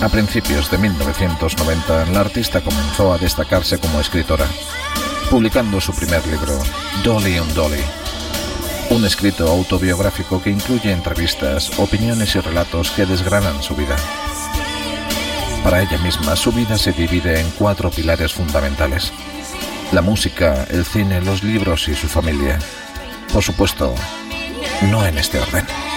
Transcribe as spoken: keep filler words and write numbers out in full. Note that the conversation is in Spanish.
A principios de mil novecientos noventa, la artista comenzó a destacarse como escritora, publicando su primer libro, Dolly on Dolly, un escrito autobiográfico que incluye entrevistas, opiniones y relatos que desgranan su vida. Para ella misma, su vida se divide en cuatro pilares fundamentales: la música, el cine, los libros y su familia. Por supuesto, no en este orden.